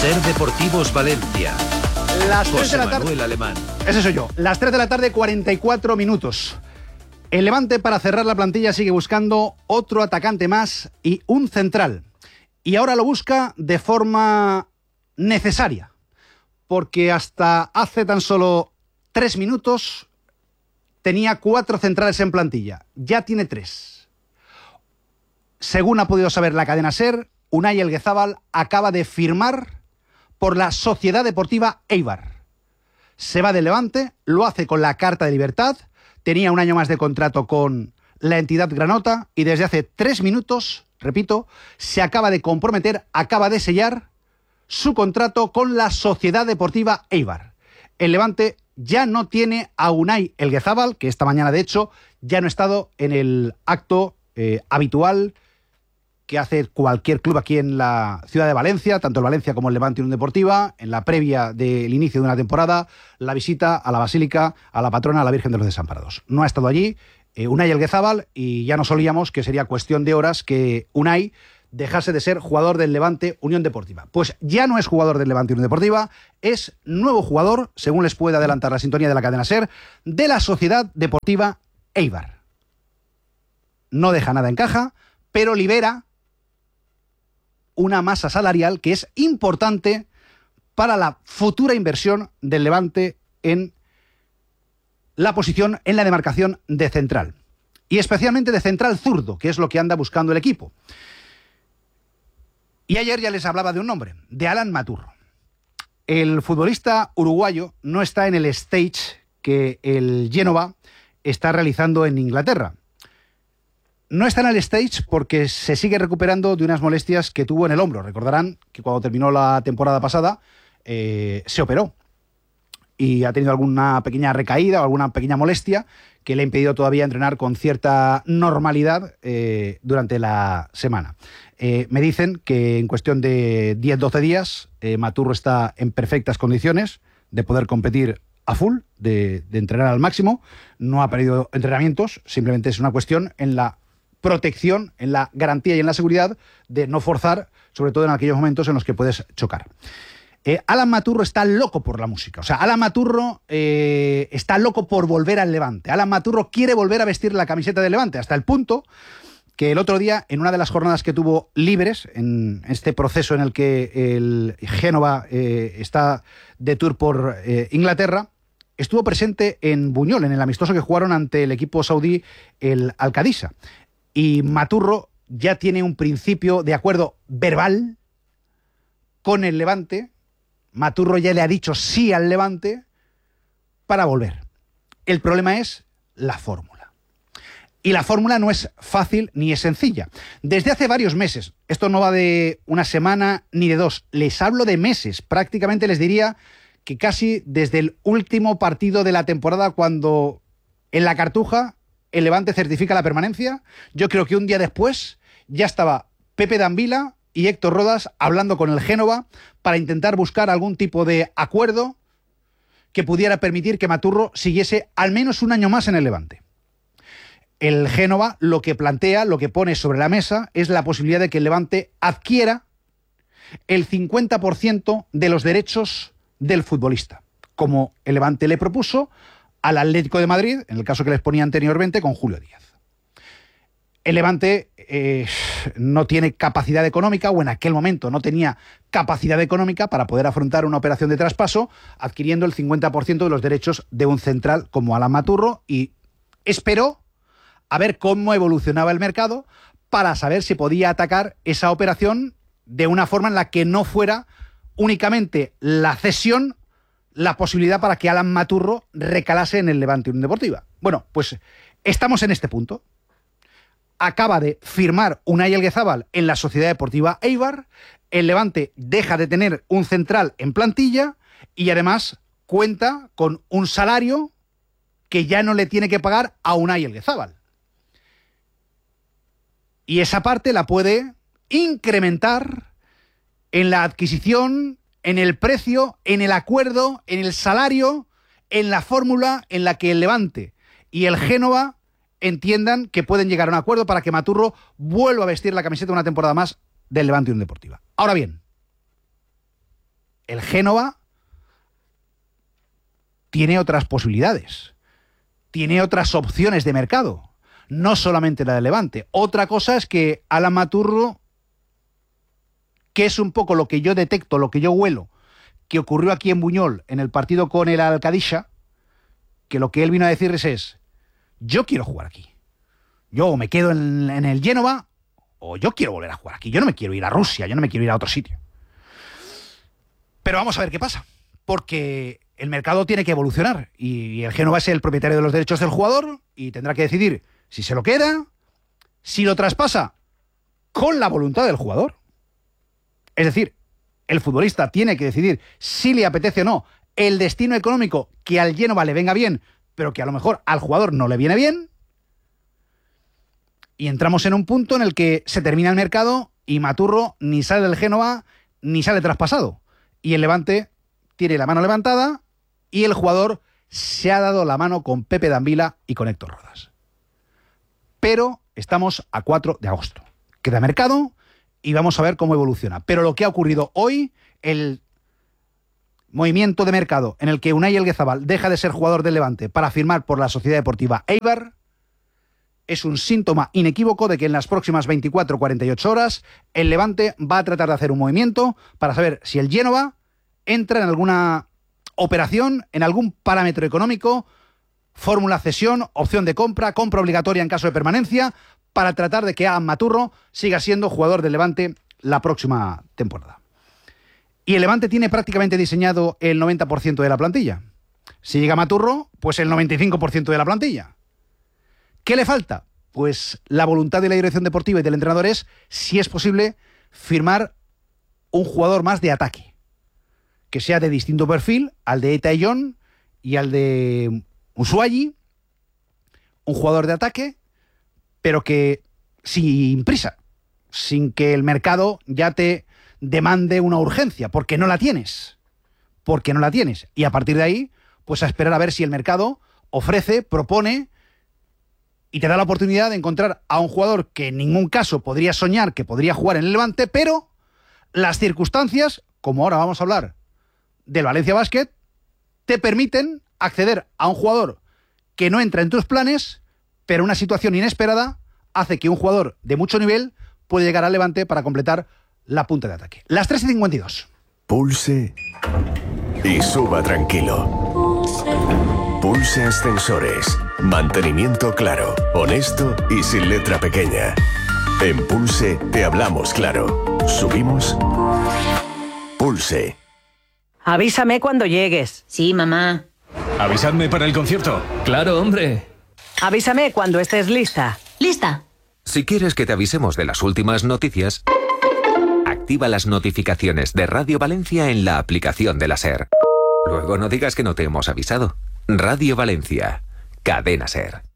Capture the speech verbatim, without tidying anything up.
Ser Deportivos Valencia. Las tres José de la tarde. Manuel Alemán. Ese soy yo. Las tres de la tarde, cuarenta y cuatro minutos. El Levante, para cerrar la plantilla, sigue buscando otro atacante más y un central. Y ahora lo busca de forma necesaria. Porque hasta hace tan solo tres minutos tenía cuatro centrales en plantilla. Ya tiene tres. Según ha podido saber la cadena SER, Unai Elguezábal acaba de firmar por la Sociedad Deportiva Eibar. Se va del Levante, lo hace con la carta de libertad, tenía un año más de contrato con la entidad granota y desde hace tres minutos, repito, se acaba de comprometer, acaba de sellar su contrato con la Sociedad Deportiva Eibar. El Levante ya no tiene a Unai Elguezábal, que esta mañana de hecho ya no ha estado en el acto eh, habitual que hace cualquier club aquí en la ciudad de Valencia, tanto el Valencia como el Levante Unión Deportiva, en la previa del inicio de una temporada, la visita a la Basílica, a la patrona, a la Virgen de los Desamparados. No ha estado allí eh, Unai Elguezábal y ya nos solíamos que sería cuestión de horas que Unai dejase de ser jugador del Levante Unión Deportiva. Pues ya no es jugador del Levante Unión Deportiva, es nuevo jugador, según les puede adelantar la sintonía de la cadena SER, de la Sociedad Deportiva Eibar. No deja nada en caja, pero libera una masa salarial que es importante para la futura inversión del Levante en la posición, en la demarcación de central. Y especialmente de central zurdo, que es lo que anda buscando el equipo. Y ayer ya les hablaba de un nombre, de Alan Maturro. El futbolista uruguayo no está en el stage que el Génova está realizando en Inglaterra. No está en el stage porque se sigue recuperando de unas molestias que tuvo en el hombro. Recordarán que cuando terminó la temporada pasada eh, se operó y ha tenido alguna pequeña recaída o alguna pequeña molestia que le ha impedido todavía entrenar con cierta normalidad eh, durante la semana. Eh, me dicen que en cuestión de diez doce días eh, Maturro está en perfectas condiciones de poder competir a full, de, de entrenar al máximo. No ha perdido entrenamientos, simplemente es una cuestión en la protección, en la garantía y en la seguridad de no forzar, sobre todo en aquellos momentos en los que puedes chocar. Eh, Alan Maturro está loco por la música. O sea, Alan Maturro eh, está loco por volver al Levante. Alan Maturro quiere volver a vestir la camiseta del Levante, hasta el punto que el otro día, en una de las jornadas que tuvo libres, en este proceso en el que el Génova eh, está de tour por eh, Inglaterra, estuvo presente en Buñol, en el amistoso que jugaron ante el equipo saudí, el Al-Qadisha. Y Maturro ya tiene un principio de acuerdo verbal con el Levante. Maturro ya le ha dicho sí al Levante para volver. El problema es la fórmula. Y la fórmula no es fácil ni es sencilla. Desde hace varios meses, esto no va de una semana ni de dos, les hablo de meses, prácticamente les diría que casi desde el último partido de la temporada, cuando en la Cartuja el Levante certifica la permanencia, yo creo que un día después ya estaba Pepe D'Ambila y Héctor Rodas hablando con el Génova para intentar buscar algún tipo de acuerdo que pudiera permitir que Maturro siguiese al menos un año más en el Levante. El Génova lo que plantea, lo que pone sobre la mesa, es la posibilidad de que el Levante adquiera el cincuenta por ciento de los derechos del futbolista, como el Levante le propuso al Atlético de Madrid, en el caso que les ponía anteriormente, con Julio Díaz. El Levante eh, no tiene capacidad económica, o en aquel momento no tenía capacidad económica para poder afrontar una operación de traspaso, adquiriendo el cincuenta por ciento de los derechos de un central como Alan Maturro, y esperó a ver cómo evolucionaba el mercado para saber si podía atacar esa operación de una forma en la que no fuera únicamente la cesión la posibilidad para que Alan Maturro recalase en el Levante Unión Deportiva. Bueno, pues estamos en este punto. Acaba de firmar Unai Elguezábal en la Sociedad Deportiva Eibar, el Levante deja de tener un central en plantilla y además cuenta con un salario que ya no le tiene que pagar a Unai Elguezábal. Y esa parte la puede incrementar en la adquisición, en el precio, en el acuerdo, en el salario, en la fórmula en la que el Levante y el Génova entiendan que pueden llegar a un acuerdo para que Maturro vuelva a vestir la camiseta una temporada más del Levante Unión Deportiva. Ahora bien, el Génova tiene otras posibilidades, tiene otras opciones de mercado, no solamente la de Levante. Otra cosa es que Alan Maturro, que es un poco lo que yo detecto, lo que yo huelo, que ocurrió aquí en Buñol en el partido con el Al-Qadisha, que lo que él vino a decirles es, yo quiero jugar aquí. Yo me quedo en, en el Génova o yo quiero volver a jugar aquí. Yo no me quiero ir a Rusia, yo no me quiero ir a otro sitio. Pero vamos a ver qué pasa, porque el mercado tiene que evolucionar y el Génova es el propietario de los derechos del jugador y tendrá que decidir si se lo queda, si lo traspasa con la voluntad del jugador. Es decir, el futbolista tiene que decidir si le apetece o no el destino económico que al Génova le venga bien, pero que a lo mejor al jugador no le viene bien. Y entramos en un punto en el que se termina el mercado y Maturro ni sale del Génova ni sale traspasado. Y el Levante tiene la mano levantada y el jugador se ha dado la mano con Pepe Dambila y con Héctor Rodas. Pero estamos a cuatro de agosto. Queda mercado y vamos a ver cómo evoluciona. Pero lo que ha ocurrido hoy, el movimiento de mercado en el que Unai Elguezabal deja de ser jugador del Levante para firmar por la Sociedad Deportiva Eibar, es un síntoma inequívoco de que en las próximas veinticuatro a cuarenta y ocho horas el Levante va a tratar de hacer un movimiento para saber si el Génova entra en alguna operación, en algún parámetro económico, fórmula cesión, opción de compra, compra obligatoria en caso de permanencia, para tratar de que Alan Maturro siga siendo jugador del Levante la próxima temporada. Y el Levante tiene prácticamente diseñado el noventa por ciento de la plantilla. Si llega Maturro, pues el noventa y cinco por ciento de la plantilla. ¿Qué le falta? Pues la voluntad de la dirección deportiva y del entrenador es, si es posible, firmar un jugador más de ataque, que sea de distinto perfil al de Eta John y al de Ushuayi, un jugador de ataque, pero que sin prisa, sin que el mercado ya te demande una urgencia, porque no la tienes, porque no la tienes. Y a partir de ahí, pues a esperar a ver si el mercado ofrece, propone y te da la oportunidad de encontrar a un jugador que en ningún caso podría soñar que podría jugar en el Levante, pero las circunstancias, como ahora vamos a hablar del Valencia Basket, te permiten acceder a un jugador que no entra en tus planes, pero una situación inesperada hace que un jugador de mucho nivel pueda llegar al Levante para completar la punta de ataque. Las tres y cincuenta y dos. Pulse y suba tranquilo. Pulse Ascensores. Mantenimiento claro, honesto y sin letra pequeña. En Pulse te hablamos claro. Subimos. Pulse. Avísame cuando llegues. Sí, mamá. ¿Avisadme para el concierto? Claro, hombre. Avísame cuando estés lista. ¿Lista? Si quieres que te avisemos de las últimas noticias, activa las notificaciones de Radio Valencia en la aplicación de la SER. Luego no digas que no te hemos avisado. Radio Valencia, Cadena SER.